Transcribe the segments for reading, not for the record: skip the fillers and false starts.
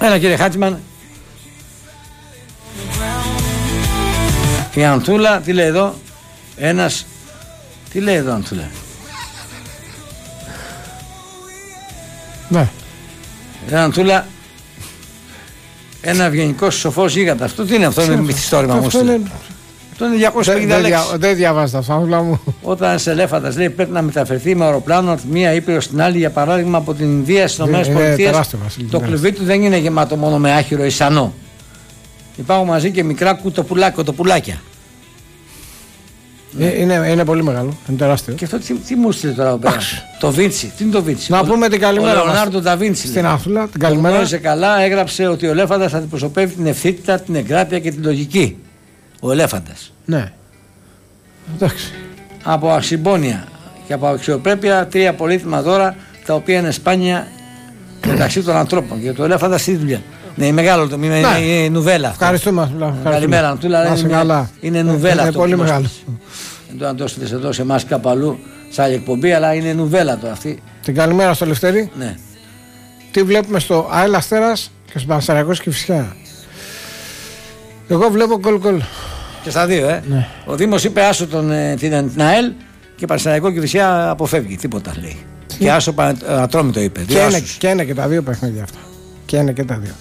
Έλα κύριε Χάτσμαν. Η Ανθούλα, τι λέει εδώ? Ένας. Τι λέει εδώ Ανθούλα? Ναι. Η Ανθούλα. Ένα ευγενικό σοφό γίγαντα. Αυτό τι είναι αυτό? Είναι μυθιστόρημα όμως. Αυτό είναι 250 λέξεις. Δεν διαβάζετε αυτό, Ανθούλα μου. Όταν ένας ελέφαντας λέει πρέπει να μεταφερθεί με αεροπλάνο από τη μία ήπειρο στην άλλη, για παράδειγμα από την Ινδία στις ΗΠΑ, το κλουβί του δεν είναι γεμάτο μόνο με άχυρο ισανό. Υπάρχουν μαζί και μικρά κοτοπουλάκια. Είναι πολύ μεγάλο, είναι τεράστιο. Και αυτό τι μου στείλε τώρα εδώ πέρα? Το Βίντσι, τι είναι το Βίντσι? Να πούμε την καλημέρα. Ο Λεωνάρντο Ντα Βίντσι. Στην Ανθούλα, την καλημέρα. καλημέρα. Καλά, έγραψε ότι ο ελέφαντας αντιπροσωπεύει την ευθύτητα, την εγκράτεια και την λογική. Ο ελέφαντας. Ναι. Εντάξει. Από ασυμπόνια και από αξιοπρέπεια, 3 πολύτιμα δώρα τα οποία είναι σπάνια μεταξύ των ανθρώπων. Και το ελέφαντα στη δουλειά. Ναι, μεγάλο το μήμα, είναι νουβέλα. Ευχαριστούμε. Καλημέρα, Αντούλα. Είναι νουβέλα αυτό. Είναι πολύ μεγάλο. Δεν το αν το στείλεις εδώ σε εμάς κάπου αλλού, σαν εκπομπή, αλλά είναι νουβέλα το αυτή. Την καλημέρα στο Λευτέρη. Ναι. Τι βλέπουμε στο ΑΕΛ Αστέρας και στο Πανσεραϊκός Κηφισιά? Εγώ βλέπω γκολ. Και στα δύο, Ναι. Ο Δήμος είπε άσο την ΑΕΛ και Πανσεραϊκό Κηφισιά αποφεύγει. Τίποτα λέει. Και άσο Ατρόμητο είπε. Και είναι και τα δύο παιχνίδια αυτά. Και είναι και τα δύο.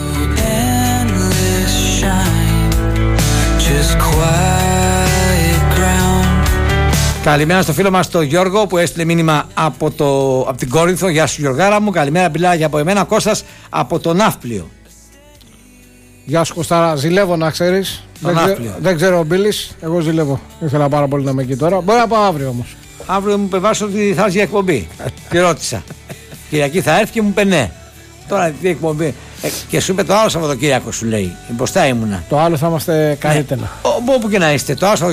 Καλημέρα στο φίλο μας τον Γιώργο που έστειλε μήνυμα από την Κόρινθο. Γεια σου Γιωργάρα μου. Καλημέρα μπιλάγια από εμένα. Κώστας από το Ναύπλιο. Γεια σου Κωστάρα, ζηλεύω να ξέρεις. Δεν ξέρω ο Μπίλης, εγώ ζηλεύω. Ήθελα πάρα πολύ να είμαι εκεί τώρα. Μπορεί να πάω αύριο όμως. Αύριο μου πεβάσω ότι θα έρθει για εκπομπή. Τη ρώτησα. Κυριακή θα έρθει και μου είπε ναι. Τώρα τι εκπομπή. Και σου είπε το άλλο Σαββατοκύριακο, σου λέει. Μπροστά ήμουνα. Το άλλο θα είμαστε καλύτερα. Όπου και να είστε. Το άλλο